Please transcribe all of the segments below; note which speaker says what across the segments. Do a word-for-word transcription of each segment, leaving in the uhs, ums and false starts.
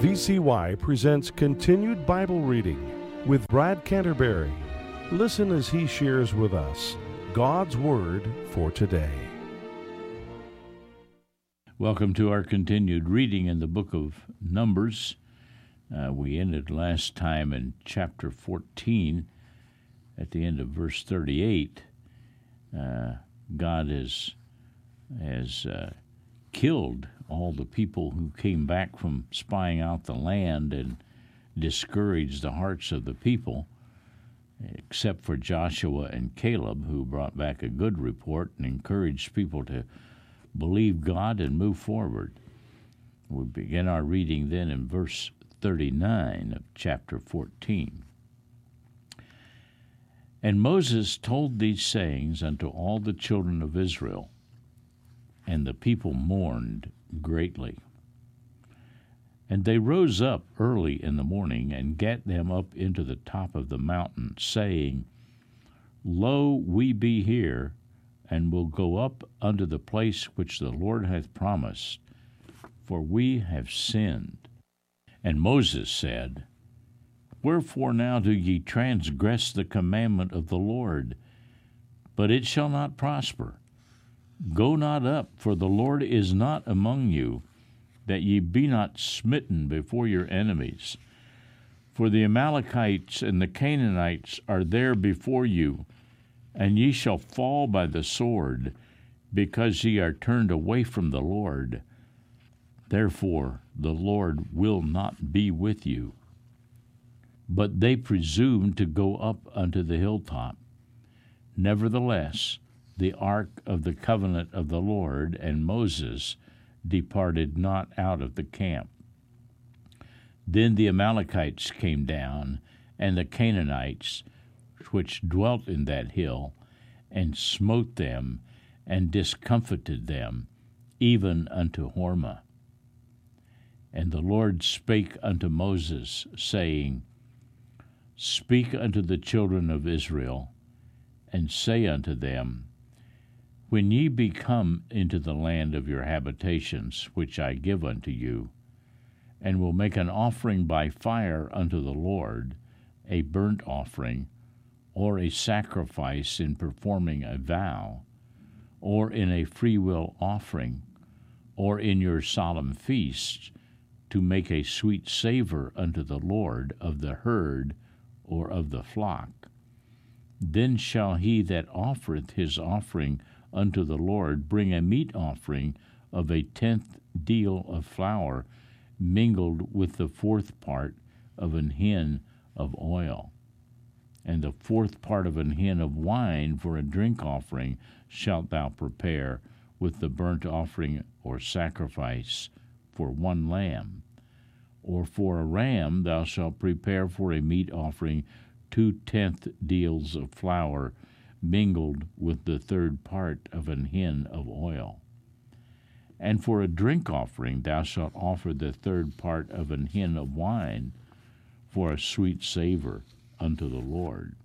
Speaker 1: V C Y presents Continued Bible Reading with Brad Canterbury. Listen as he shares with us God's Word for today.
Speaker 2: Welcome to our continued reading in the book of Numbers. Uh, we ended last time in chapter fourteen at the end of verse thirty-eight. Uh, God has, has uh, killed all the people who came back from spying out the land and discouraged the hearts of the people, except for Joshua and Caleb, who brought back a good report and encouraged people to believe God and move forward. We begin our reading then in verse thirty-nine of chapter fourteen. And Moses told these sayings unto all the children of Israel, and the people mourned greatly. And they rose up early in the morning, and gat them up into the top of the mountain, saying, Lo, we be here, and will go up unto the place which the Lord hath promised, for we have sinned. And Moses said, Wherefore now do ye transgress the commandment of the Lord? But it shall not prosper. Go not up, for the Lord is not among you, that ye be not smitten before your enemies. For the Amalekites and the Canaanites are there before you, and ye shall fall by the sword, because ye are turned away from the Lord. Therefore the Lord will not be with you. But they presumed to go up unto the hilltop. Nevertheless, the ark of the covenant of the Lord and Moses departed not out of the camp. Then the Amalekites came down, and the Canaanites, which dwelt in that hill, and smote them, and discomfited them, even unto Hormah. And the Lord spake unto Moses, saying, Speak unto the children of Israel, and say unto them, When ye be come into the land of your habitations, which I give unto you, and will make an offering by fire unto the Lord, a burnt offering, or a sacrifice in performing a vow, or in a freewill offering, or in your solemn feasts, to make a sweet savor unto the Lord of the herd or of the flock, then shall he that offereth his offering unto the Lord bring a meat offering of a tenth deal of flour mingled with the fourth part of an hin of oil. And the fourth part of an hin of wine for a drink offering shalt thou prepare with the burnt offering or sacrifice for one lamb. Or for a ram thou shalt prepare for a meat offering two tenth deals of flour mingled with the third part of an hin of oil. And for a drink offering thou shalt offer the third part of an hin of wine for a sweet savor unto the Lord.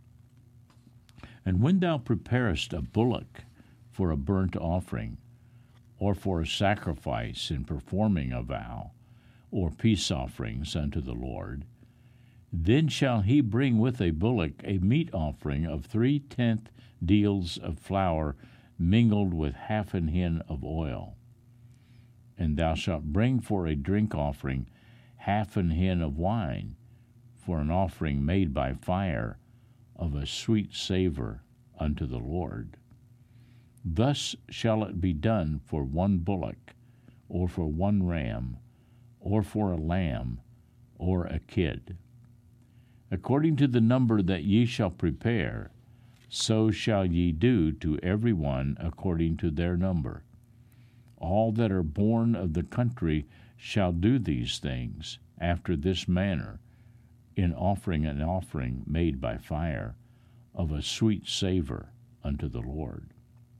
Speaker 2: And when thou preparest a bullock for a burnt offering, or for a sacrifice in performing a vow, or peace offerings unto the Lord, then shall he bring with a bullock a meat offering of three tenth deals of flour mingled with half an hin of oil. And thou shalt bring for a drink offering half an hin of wine, for an offering made by fire of a sweet savor unto the Lord. Thus shall it be done for one bullock, or for one ram, or for a lamb, or a kid. According to the number that ye shall prepare, so shall ye do to every one according to their number. All that are born of the country shall do these things after this manner, in offering an offering made by fire of a sweet savor unto the Lord.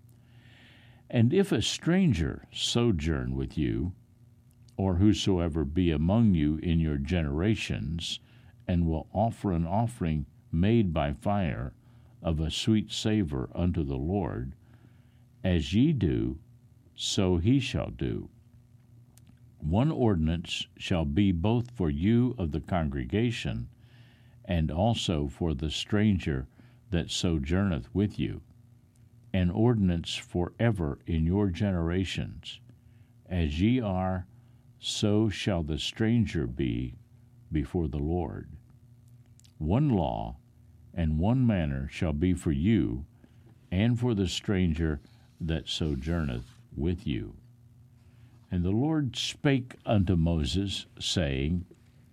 Speaker 2: And if a stranger sojourn with you, or whosoever be among you in your generations, and will offer an offering made by fire of a sweet savor unto the Lord, as ye do, so he shall do. One ordinance shall be both for you of the congregation, and also for the stranger that sojourneth with you, an ordinance forever in your generations. As ye are, so shall the stranger be before the Lord. One law and one manner shall be for you, and for the stranger that sojourneth with you. And the Lord spake unto Moses, saying,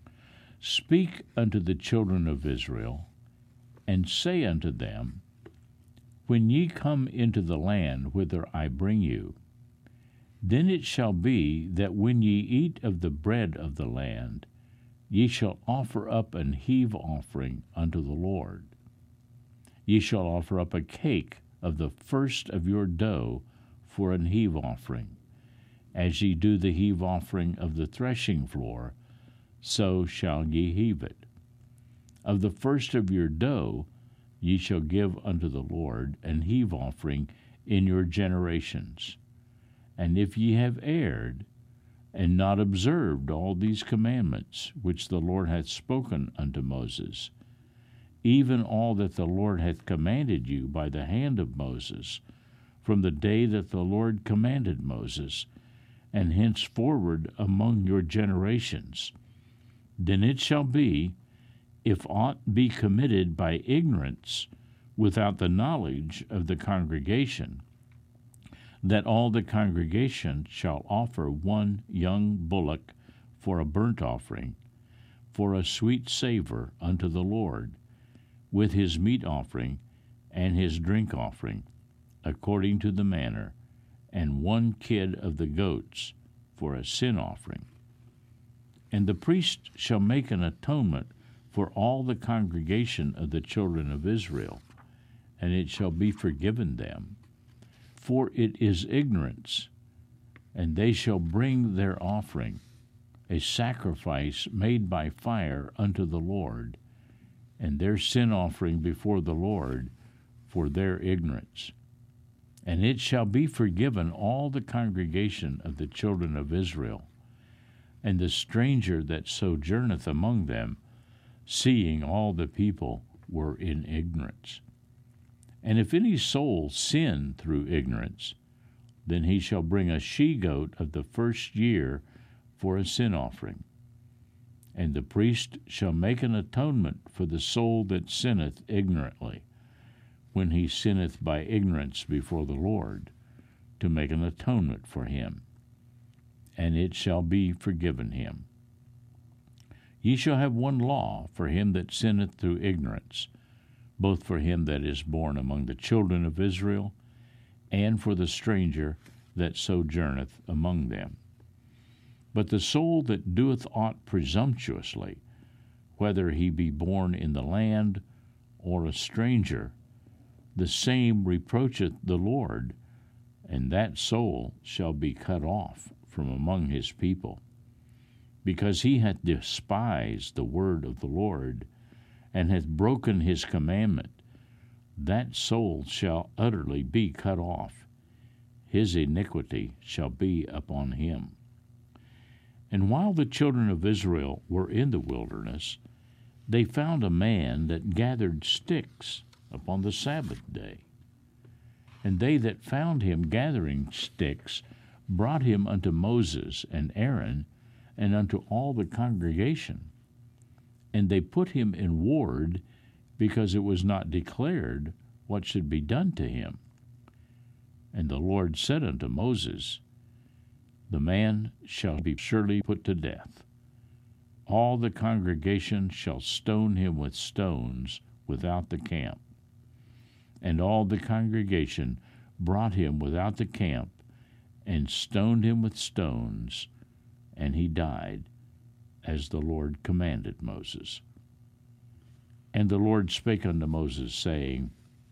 Speaker 2: Speak unto the children of Israel, and say unto them, When ye come into the land whither I bring you, then it shall be that when ye eat of the bread of the land, ye shall offer up an heave offering unto the Lord. Ye shall offer up a cake of the first of your dough for an heave offering. As ye do the heave offering of the threshing floor, so shall ye heave it. Of the first of your dough ye shall give unto the Lord an heave offering in your generations. And if ye have erred, and not observed all these commandments which the Lord hath spoken unto Moses, even all that the Lord hath commanded you by the hand of Moses, from the day that the Lord commanded Moses, and henceforward among your generations, then it shall be, if aught be committed by ignorance without the knowledge of the congregation, that all the congregation shall offer one young bullock for a burnt offering, for a sweet savor unto the Lord, with his meat offering and his drink offering, according to the manner, and one kid of the goats for a sin offering. And the priest shall make an atonement for all the congregation of the children of Israel, and it shall be forgiven them. For it is ignorance, and they shall bring their offering, a sacrifice made by fire unto the Lord, and their sin offering before the Lord for their ignorance. And it shall be forgiven all the congregation of the children of Israel, and the stranger that sojourneth among them, seeing all the people were in ignorance. And if any soul sin through ignorance, then he shall bring a she-goat of the first year for a sin offering. And the priest shall make an atonement for the soul that sinneth ignorantly, when he sinneth by ignorance before the Lord, to make an atonement for him, and it shall be forgiven him. Ye shall have one law for him that sinneth through ignorance, both for him that is born among the children of Israel, and for the stranger that sojourneth among them. But the soul that doeth aught presumptuously, whether he be born in the land or a stranger, the same reproacheth the Lord, and that soul shall be cut off from among his people. Because he hath despised the word of the Lord, and hath broken his commandment, that soul shall utterly be cut off. His iniquity shall be upon him. And while the children of Israel were in the wilderness, they found a man that gathered sticks upon the Sabbath day. And they that found him gathering sticks brought him unto Moses and Aaron, and unto all the congregation. And they put him in ward, because it was not declared what should be done to him. And the Lord said unto Moses, The man shall be surely put to death. All the congregation shall stone him with stones without the camp. And all the congregation brought him without the camp, and stoned him with stones, and he died, as the Lord commanded Moses. And the Lord spake unto Moses, saying,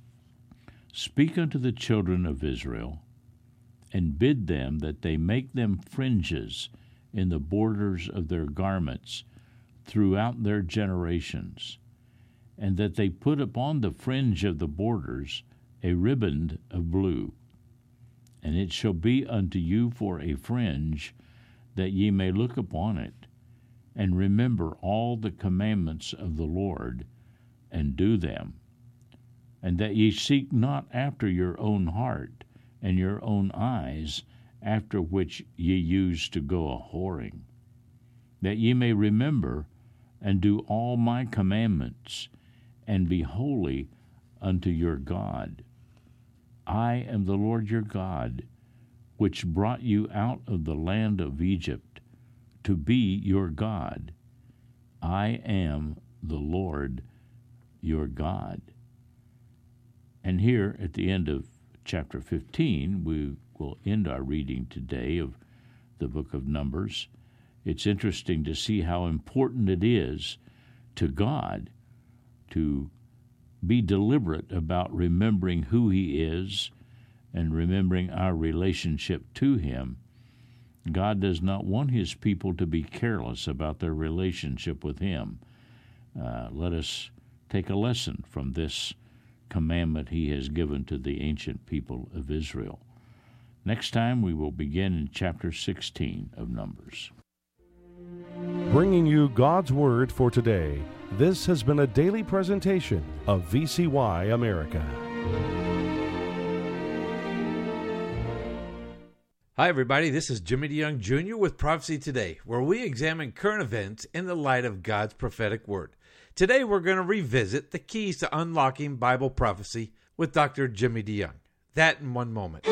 Speaker 2: Speak unto the children of Israel, and bid them that they make them fringes in the borders of their garments throughout their generations, and that they put upon the fringe of the borders a riband of blue. And it shall be unto you for a fringe, that ye may look upon it, and remember all the commandments of the Lord, and do them, and that ye seek not after your own heart and your own eyes, after which ye used to go a whoring, that ye may remember and do all my commandments, and be holy unto your God. I am the Lord your God, which brought you out of the land of Egypt, to be your God. I am the Lord your God. And here at the end of chapter fifteen, we will end our reading today of the book of Numbers. It's interesting to see how important it is to God to be deliberate about remembering who He is and remembering our relationship to Him. God does not want His people to be careless about their relationship with Him. Uh, let us take a lesson from this commandment He has given to the ancient people of Israel. Next time we will begin in chapter sixteen of Numbers.
Speaker 1: Bringing you God's Word for today, this has been a daily presentation of V C Y America.
Speaker 3: Hi, everybody. This is Jimmy DeYoung Junior with Prophecy Today, where we examine current events in the light of God's prophetic word. Today, we're going to revisit the keys to unlocking Bible prophecy with Doctor Jimmy DeYoung. That in one moment.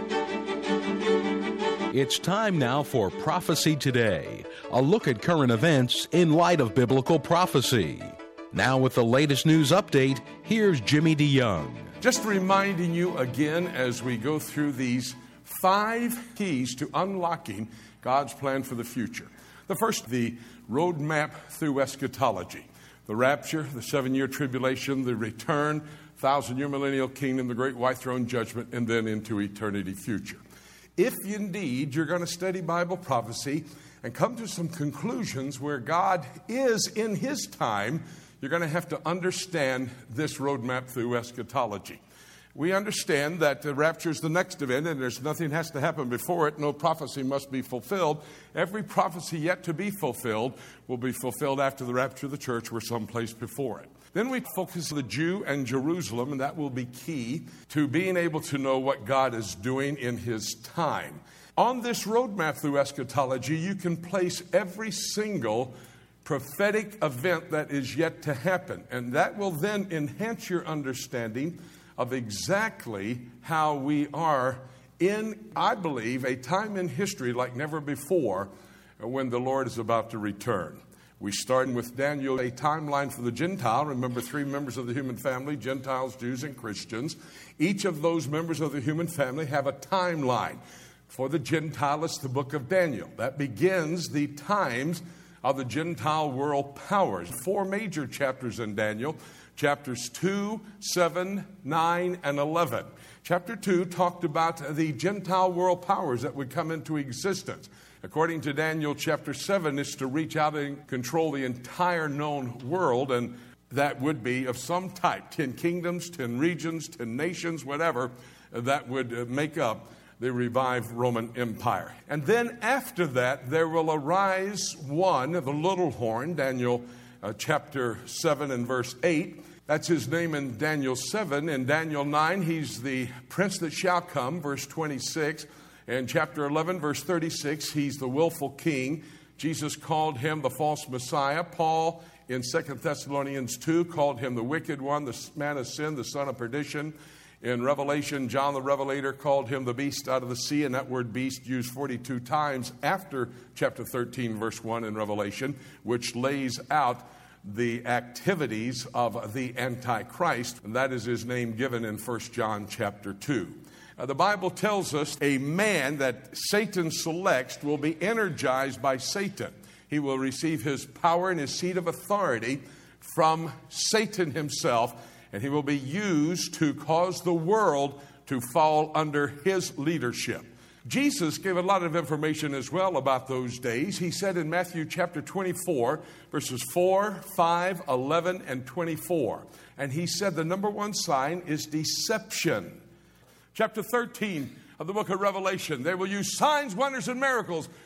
Speaker 4: It's time now for Prophecy Today, a look at current events in light of biblical prophecy. Now with the latest news update, here's Jimmy DeYoung.
Speaker 5: Just reminding you again as we go through these five keys to unlocking God's plan for the future. The first, the roadmap through eschatology. The rapture, the seven-year tribulation, the return, thousand-year millennial kingdom, the great white throne judgment, and then into eternity future. If indeed you're going to study Bible prophecy and come to some conclusions where God is in His time, you're going to have to understand this roadmap through eschatology. We understand that the rapture is the next event, and there's nothing has to happen before it. No prophecy must be fulfilled. Every prophecy yet to be fulfilled will be fulfilled after the rapture of the church or someplace before it. Then we focus on the Jew and Jerusalem, and that will be key to being able to know what God is doing in His time. On this roadmap through eschatology, you can place every single prophetic event that is yet to happen, and that will then enhance your understanding of exactly how we are in, I believe, a time in history like never before when the Lord is about to return. We start with Daniel, a timeline for the Gentile. Remember, three members of the human family, Gentiles, Jews, and Christians. Each of those members of the human family have a timeline. For the Gentile, it's the book of Daniel. That begins the times of the Gentile world powers. Four major chapters in Daniel. Chapters two, seven, nine, and eleven. Chapter two talked about the Gentile world powers that would come into existence. According to Daniel, chapter seven is to reach out and control the entire known world, and that would be of some type. Ten kingdoms, ten regions, ten nations, whatever, that would make up the revived Roman Empire. And then after that, there will arise one, the little horn, Daniel Uh, chapter seven and verse eight. That's his name in Daniel seven. In Daniel nine, he's the prince that shall come, verse twenty-six. In chapter eleven, verse thirty-six, he's the willful king. Jesus called him the false Messiah. Paul, in Second Thessalonians two, called him the wicked one, the man of sin, the son of perdition. In Revelation, John the Revelator called him the beast out of the sea, and that word beast used forty-two times after chapter thirteen, verse one in Revelation, which lays out the activities of the Antichrist, and that is his name given in First John chapter two. Uh, the Bible tells us a man that Satan selects will be energized by Satan. He will receive his power and his seat of authority from Satan himself, and he will be used to cause the world to fall under his leadership. Jesus gave a lot of information as well about those days. He said in Matthew chapter twenty-four, verses four, five, eleven, and twenty-four. And he said the number one sign is deception. Chapter thirteen of the book of Revelation, they will use signs, wonders, and miracles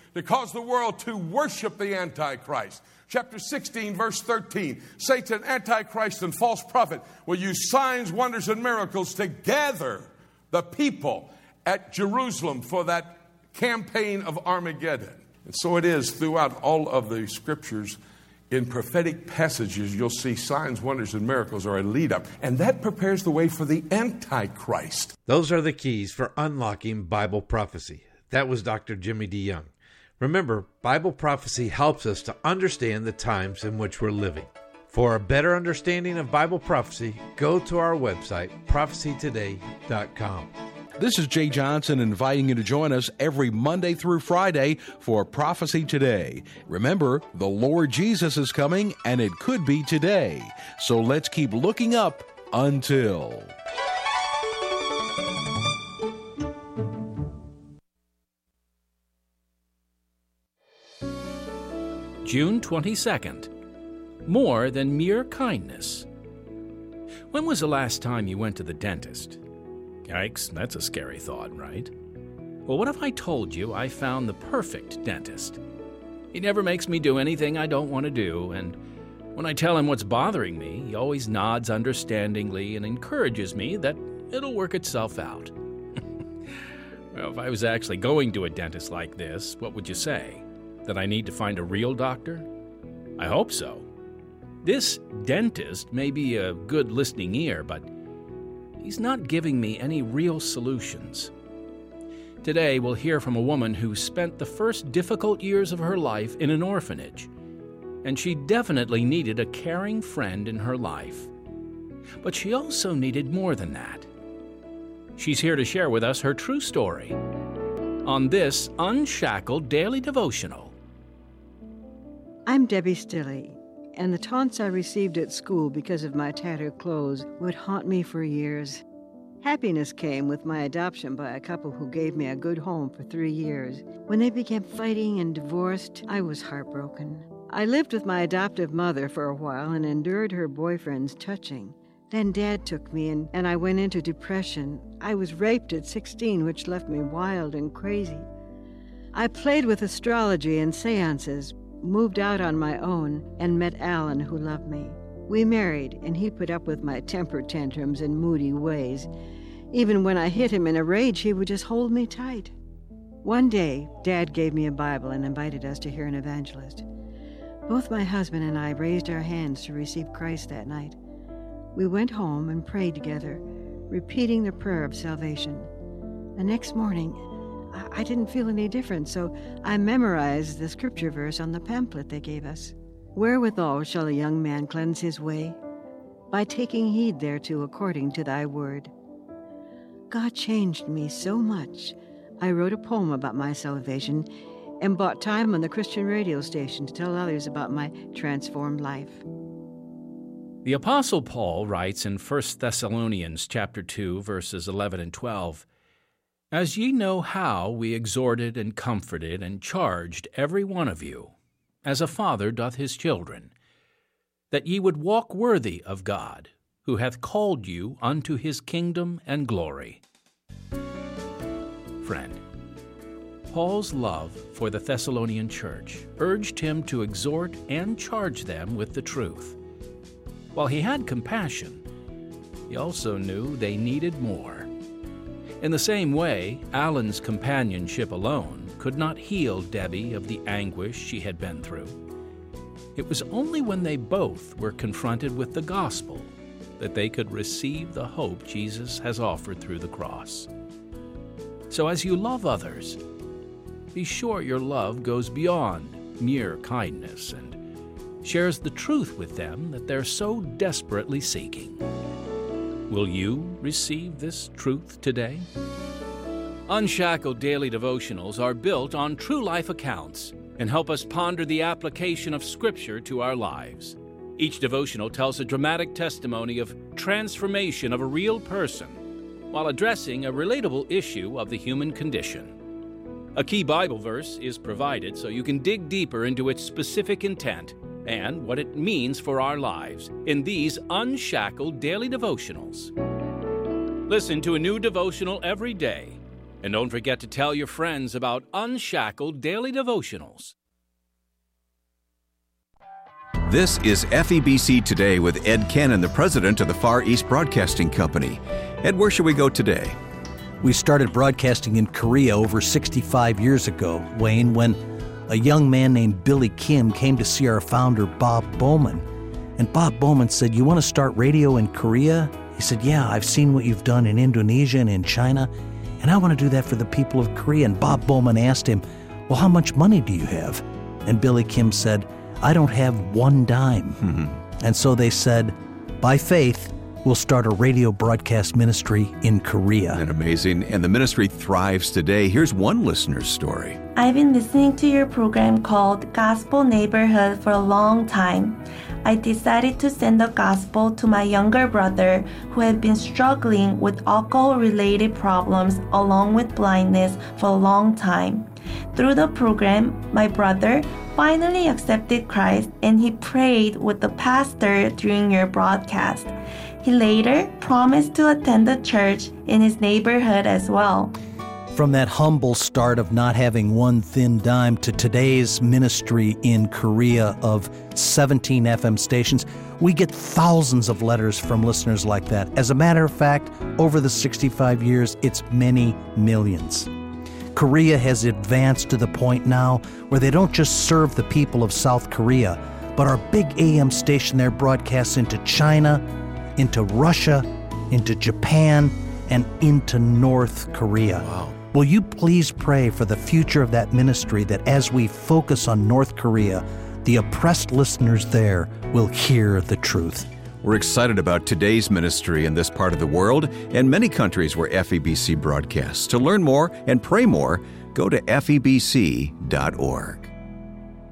Speaker 5: to cause the world to worship the Antichrist. Chapter sixteen, verse thirteen, Satan, Antichrist, and false prophet will use signs, wonders, and miracles to gather the people at Jerusalem for that campaign of Armageddon. And so it is throughout all of the scriptures. In prophetic passages, you'll see signs, wonders, and miracles are a lead up. And that prepares the way for the Antichrist.
Speaker 3: Those are the keys for unlocking Bible prophecy. That was Doctor Jimmy DeYoung. Remember, Bible prophecy helps us to understand the times in which we're living. For a better understanding of Bible prophecy, go to our website, prophecy today dot com.
Speaker 4: This is Jay Johnson inviting you to join us every Monday through Friday for Prophecy Today. Remember, the Lord Jesus is coming, and it could be today. So let's keep looking up until...
Speaker 6: June twenty-second. More than mere kindness. When was the last time you went to the dentist? Yikes, that's a scary thought, right? Well, what if I told you I found the perfect dentist? He never makes me do anything I don't want to do, and when I tell him what's bothering me, he always nods understandingly and encourages me that it'll work itself out. Well, if I was actually going to a dentist like this, what would you say? That I need to find a real doctor? I hope so. This dentist may be a good listening ear, but he's not giving me any real solutions. Today, we'll hear from a woman who spent the first difficult years of her life in an orphanage, and she definitely needed a caring friend in her life. But she also needed more than that. She's here to share with us her true story on this Unshackled Daily Devotional.
Speaker 7: I'm Debbie Stilley, and the taunts I received at school because of my tattered clothes would haunt me for years. Happiness came with my adoption by a couple who gave me a good home for three years. When they began fighting and divorced, I was heartbroken. I lived with my adoptive mother for a while and endured her boyfriend's touching. Then Dad took me, and, and I went into depression. I was raped at sixteen, which left me wild and crazy. I played with astrology and seances, moved out on my own, and met Alan, who loved me. We married, and he put up with my temper tantrums and moody ways. Even when I hit him in a rage, he would just hold me tight. One day, Dad gave me a Bible and invited us to hear an evangelist. Both my husband and I raised our hands to receive Christ that night. We went home and prayed together, repeating the prayer of salvation. The next morning, I didn't feel any different, so I memorized the scripture verse on the pamphlet they gave us. Wherewithal shall a young man cleanse his way? By taking heed thereto according to thy word. God changed me so much, I wrote a poem about my salvation and bought time on the Christian radio station to tell others about my transformed life.
Speaker 6: The Apostle Paul writes in First Thessalonians chapter two, verses eleven and twelve, As ye know how we exhorted and comforted and charged every one of you, as a father doth his children, that ye would walk worthy of God, who hath called you unto his kingdom and glory. Friend, Paul's love for the Thessalonian church urged him to exhort and charge them with the truth. While he had compassion, he also knew they needed more. In the same way, Alan's companionship alone could not heal Debbie of the anguish she had been through. It was only when they both were confronted with the gospel that they could receive the hope Jesus has offered through the cross. So as you love others, be sure your love goes beyond mere kindness and shares the truth with them that they're so desperately seeking. Will you receive this truth today? Unshackled Daily Devotionals are built on true life accounts and help us ponder the application of Scripture to our lives. Each devotional tells a dramatic testimony of transformation of a real person while addressing a relatable issue of the human condition. A key Bible verse is provided so you can dig deeper into its specific intent and what it means for our lives in these Unshackled Daily Devotionals. Listen to a new devotional every day And don't forget to tell your friends about Unshackled Daily Devotionals.
Speaker 8: This is F E B C Today with Ed Cannon, the president of the Far East Broadcasting Company. Ed, where should we go today?
Speaker 9: We started broadcasting in Korea over sixty-five years ago, Wayne, when a young man named Billy Kim came to see our founder, Bob Bowman. And Bob Bowman said, "You want to start radio in Korea?" He said, "Yeah, I've seen what you've done in Indonesia and in China, and I want to do that for the people of Korea." And Bob Bowman asked him, "Well, how much money do you have?" And Billy Kim said, "I don't have one dime." Mm-hmm. And so they said, by faith, we'll start a radio broadcast ministry in Korea.
Speaker 8: Isn't that amazing? And the ministry thrives today. Here's one listener's story.
Speaker 10: I've been listening to your program called Gospel Neighborhood for a long time. I decided to send the gospel to my younger brother who had been struggling with alcohol-related problems along with blindness for a long time. Through the program, my brother finally accepted Christ and he prayed with the pastor during your broadcast. He later promised to attend the church in his neighborhood as well.
Speaker 9: From that humble start of not having one thin dime to today's ministry in Korea of seventeen F M stations, we get thousands of letters from listeners like that. As a matter of fact, over the sixty-five years, it's many millions. Korea has advanced to the point now where they don't just serve the people of South Korea, but our big A M station there broadcasts into China, into Russia, into Japan, and into North Korea.
Speaker 8: Wow.
Speaker 9: Will you please pray for the future of that ministry, that as we focus on North Korea, the oppressed listeners there will hear the truth?
Speaker 8: We're excited about today's ministry in this part of the world and many countries where F E B C broadcasts. To learn more and pray more, go to F E B C dot org.